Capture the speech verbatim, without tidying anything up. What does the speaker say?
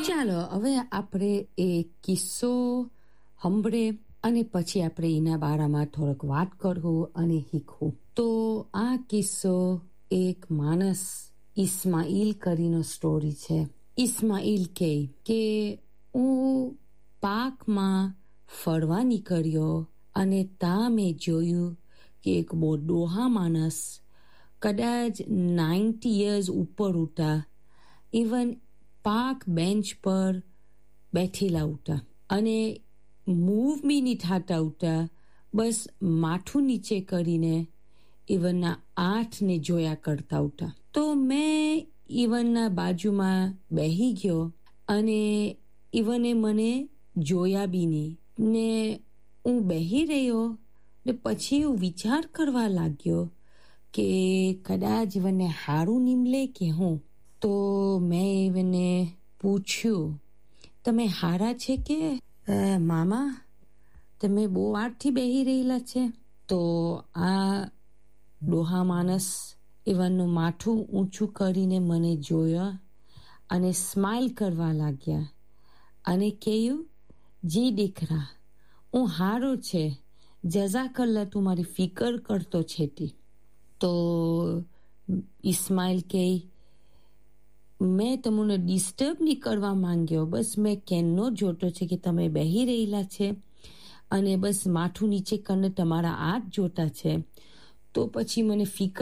ચાલો હવે આપણે એ કિસ્સો સાંભળે અને પછી આપણે એના બારામાં થોડોક વાત કરવું અને શીખવું. તો આ કિસ્સો એક માણસ ઇસ્માઇલ કરીનો સ્ટોરી છે. ઇસ્માઇલ કહે કે હું પાકમાં ફરવા નીકળ્યો અને ત્યાં મેં જોયું કે એક બહુ ડોહા માણસ કદાચ નાઇન્ટી યર્સ ઉપર ઉઠા ઇવન પાક બેન્ચ પર બેઠેલા ઉઠા અને મૂવ બી નહીં થતા ઉઠા, બસ માથું નીચે કરીને ઇવનના આઠને જોયા કરતા ઉઠા. તો મેં ઇવનના બાજુમાં બેહી ગયો અને ઇવને મને જોયા બી નહીં ને હું બેહી રહ્યો ને પછી હું વિચાર કરવા લાગ્યો કે કદાચ ઇવનને હારું નીમલે કે હું. તો મેં ઇવને પૂછ્યું, તમે હારા છે કે મામા, તમે બહુ વારથી બેહી રહેલા છે? તો આ ડોહા માણસ ઇવનનું માથું ઊંચું કરીને મને જોયા અને સ્માઇલ કરવા લાગ્યા અને કહ્યું, જી દીકરા, હું હારો છે, જઝાકલ્લા, તું મારી ફિકર કરતો છે તી. તો ઇસ્માઇલ કહે, મેં તમને ડિસ્ટર્બ નહીં કરવા માંગ્યો, બસ મેં કેનનો જોતો છે કે તમે બેહી રહેલા છે અને બસ માથું નીચે કરીને તમારા હાથ જોતા છે, તો પછી મને ફિકર